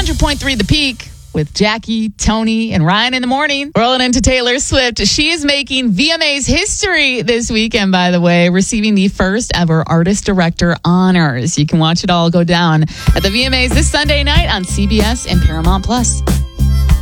100.3 The Peak with Jackie, Tony, and Ryan in the morning. Rolling into Taylor Swift. She is making VMA's history this weekend, by the way, receiving the first ever Artist Director honors. You can watch it all go down at the VMAs this Sunday night on CBS and Paramount Plus.